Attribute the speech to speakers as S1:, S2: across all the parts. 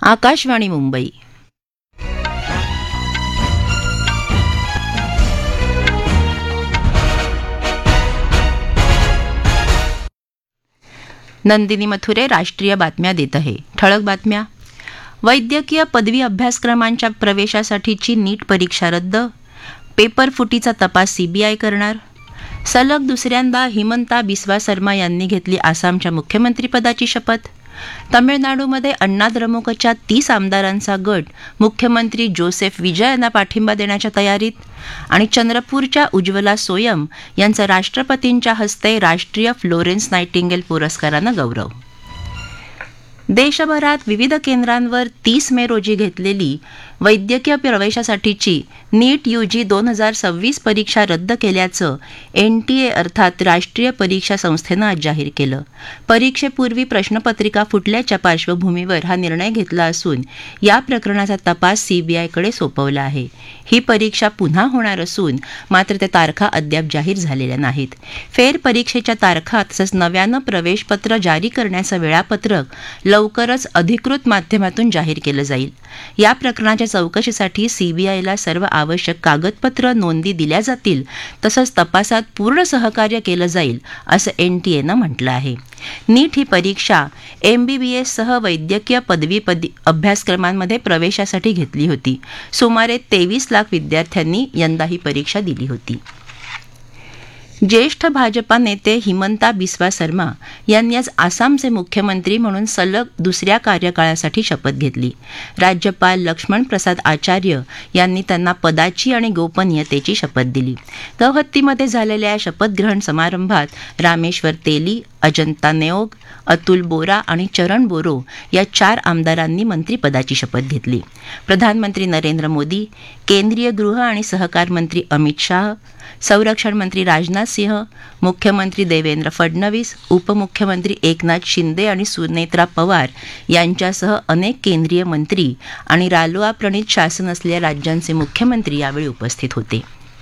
S1: आकाशवाणी मुंबई. नंदिनी मथुरे राष्ट्रीय बातम्या देत आहे. ठळक बातम्या. वैद्यकीय पदवी अभ्यासक्रमांच्या प्रवेशासाठीची नीट परीक्षा रद्द. पेपर फुटीचा तपास सीबीआय करणार. सलग दुसऱ्यांदा हिमंता बिस्वा सर्मा यांनी घेतली आसामच्या मुख्यमंत्रीपदाची शपथ. तमिळनाडूमध्ये अण्णा द्रमुकच्या 30 आमदारांचा गट मुख्यमंत्री जोसेफ विजय यांना पाठिंबा देण्याच्या तयारीत. आणि चंद्रपूरच्या उज्ज्वला सोयम यांचा राष्ट्रपतींच्या हस्ते राष्ट्रीय फ्लोरेन्स नायटिंगेल पुरस्कारानं गौरव. देशभरात विविध केंद्रांवर 30 मे रोजी घेतलेली वैद्यकीय प्रवेशासाठीची नीट यूजी 2026 परीक्षा रद्द केल्याचं NTA अर्थात राष्ट्रीय परीक्षा संस्थेनं आज जाहीर केलं. परीक्षेपूर्वी प्रश्नपत्रिका फुटल्याच्या पार्श्वभूमीवर हा निर्णय घेतला असून या प्रकरणाचा तपास सीबीआयकडे सोपवला आहे. ही परीक्षा पुन्हा होणार असून मात्र त्या तारखा अद्याप जाहीर झालेल्या नाहीत. फेरपरीक्षेच्या तारखा तसंच नव्यानं प्रवेशपत्र जारी करण्याचं वेळापत्रक लवकरच अधिकृत माध्यमातून जाहीर केलं जाईल. या प्रकरणाच्या चौकशीसाठी सीबीआयला सर्व आवश्यक कागदपत्र नोंदी दिल्या जातील तसंच तपासात पूर्ण सहकार्य केलं जाईल असं NTAनं म्हटलं आहे. नीट ही परीक्षा MBBS सह वैद्यकीय पदवी अभ्यासक्रमांमध्ये प्रवेशासाठी घेतली होती. सुमारे 23 लाख विद्यार्थ्यांनी यंदा ही परीक्षा दिली होती. ज्येष्ठ भाजपा नेते हिमंता बिस्वा सर्मा यांनी आज आसामचे मुख्यमंत्री म्हणून सलग दुसऱ्या कार्यकाळासाठी शपथ घेतली. राज्यपाल लक्ष्मण प्रसाद आचार्य यांनी त्यांना पदाची आणि गोपनीयतेची शपथ दिली. गौहत्तीमध्ये झालेल्या या शपथग्रहण समारंभात रामेश्वर तेली, अजंता नेओग, अतुल बोरा आणि चरण बोरो या 4 आमदारांनी मंत्रिपदाची शपथ घेतली. प्रधानमंत्री नरेंद्र मोदी, केंद्रीय गृह आणि सहकार मंत्री अमित शाह, संरक्षण मंत्री राजनाथ सिंह, मुख्यमंत्री देवेंद्र फडणवीस, उपमुख्यमंत्री एकनाथ शिंदे आणि सुनेत्रा पवार यांच्यासह अनेक केंद्रीय मंत्री आणि रालोआ प्रणीत शासन असलेल्या राज्यांचे मुख्यमंत्री यावेळी उपस्थित होते.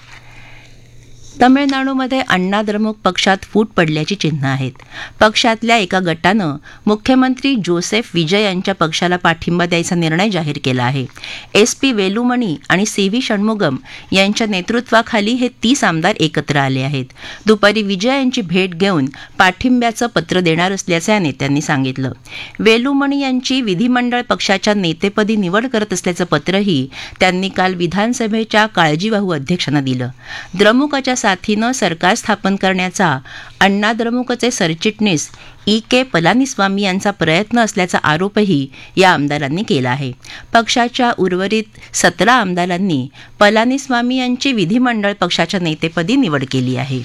S1: तमिळनाडूमध्ये अण्णा द्रमुक पक्षात फूट पडल्याची चिन्ह आहेत. पक्षातल्या एका गटानं मुख्यमंत्री जोसेफ विजय यांच्या पक्षाला पाठिंबा द्यायचा निर्णय जाहीर केला आहे. SP वेलुमणी आणि CV षण्मुगम यांच्या नेतृत्वाखाली हे 30 आमदार एकत्र आले आहेत. दुपारी विजय यांची भेट घेऊन पाठिंब्याचं पत्र देणार असल्याचं या नेत्यांनी सांगितलं. वेलुमणी यांची विधिमंडळ पक्षाच्या नेतेपदी निवड करत असल्याचं पत्रही त्यांनी काल विधानसभेच्या काळजीवाहू अध्यक्षांना दिलं. द्रमुकच्या साथीनं सरकार स्थापन करण्याचा अण्णा द्रमुकचे सरचिटणीस EK पलानीस्वामी यांचा प्रयत्न असल्याचा आरोपही या आमदारांनी केला आहे. पक्षाच्या उर्वरित 17 आमदारांनी पलानीस्वामी यांची विधिमंडळ पक्षाच्या नेतेपदी निवड केली आहे.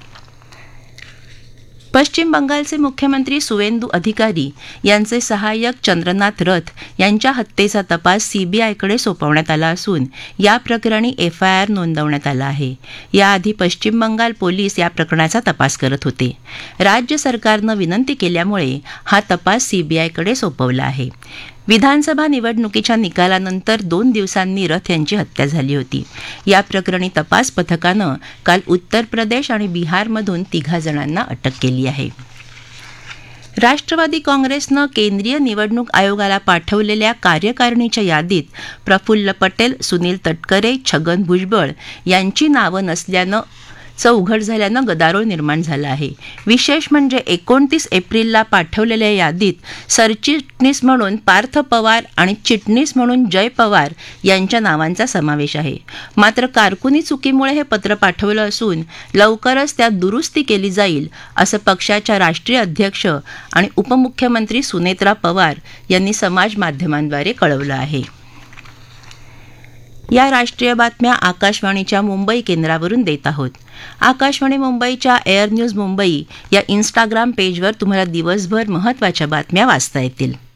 S1: पश्चिम बंगालचे मुख्यमंत्री सुवेंदू अधिकारी यांचे सहाय्यक चंद्रनाथ रथ यांच्या हत्येचा तपास CBIकडे सोपवण्यात आला असून या प्रकरणी FIR नोंदवण्यात आला आहे. याआधी पश्चिम बंगाल पोलीस या प्रकरणाचा तपास करत होते. राज्य सरकारनं विनंती केल्यामुळे हा तपास CBIकडे सोपवला आहे. विधानसभा निवडणुकीच्या निकालानंतर 2 दिवसांनी रथ यांची हत्या झाली होती. या प्रकरणी तपास पथकानं काल उत्तर प्रदेश आणि बिहारमधून 3 जणांना अटक केली आहे. राष्ट्रवादी काँग्रेसनं केंद्रीय निवडणूक आयोगाला पाठवलेल्या कार्यकारिणीच्या यादीत प्रफुल्ल पटेल, सुनील तटकरे, छगन भुजबळ यांची नावं नसल्यानं उघड झाल्यानं गदारोळ निर्माण झाला आहे. विशेष म्हणजे 29 एप्रिलला पाठवलेल्या यादीत सरचिटणीस म्हणून पार्थ पवार आणि चिटणीस म्हणून जय पवार यांच्या नावांचा समावेश आहे. मात्र कारकुनी चुकीमुळे हे पत्र पाठवलं असून लवकरच त्यात दुरुस्ती केली जाईल असं पक्षाच्या राष्ट्रीय अध्यक्ष आणि उपमुख्यमंत्री सुनेत्रा पवार यांनी समाज माध्यमांद्वारे कळवलं आहे. या राष्ट्रीय बातम्या आकाशवाणीच्या मुंबई केंद्रावरून देत आहोत. आकाशवाणी मुंबईच्या एअर न्यूज मुंबई या Instagram पेजवर तुम्हाला दिवसभर महत्त्वाच्या बातम्या वाचता येतील.